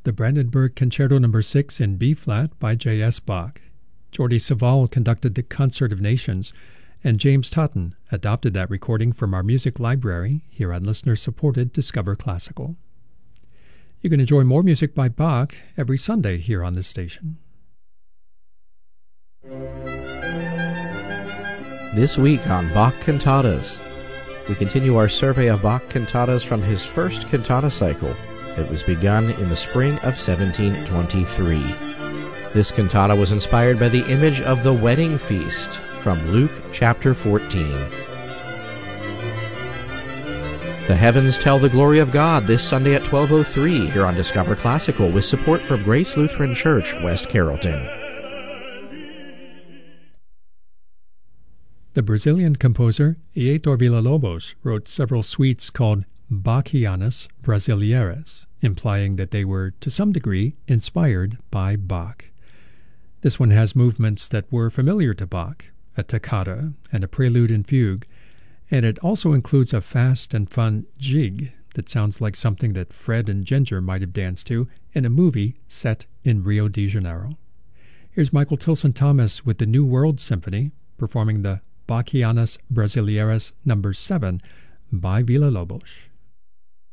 the Brandenburg Concerto No. 6 in B-flat by J.S. Bach. Jordi Savall conducted the Concert of Nations, and James Totten adopted that recording from our music library here on listener-supported Discover Classical. You can enjoy more music by Bach every Sunday here on this station. This week on Bach Cantatas, we continue our survey of Bach cantatas from his first cantata cycle that was begun in the spring of 1723. This cantata was inspired by the image of the wedding feast from Luke chapter 14. The Heavens Tell the Glory of God this Sunday at 12:03 here on Discover Classical with support from Grace Lutheran Church, West Carrollton. The Brazilian composer Heitor Villa-Lobos wrote several suites called Bachianas Brasileiras, implying that they were, to some degree, inspired by Bach. This one has movements that were familiar to Bach, a toccata and a prelude and fugue, and it also includes a fast and fun jig that sounds like something that Fred and Ginger might have danced to in a movie set in Rio de Janeiro. Here's Michael Tilson Thomas with the New World Symphony performing the Bachianas Brasileiras No. 7 by Villa-Lobos.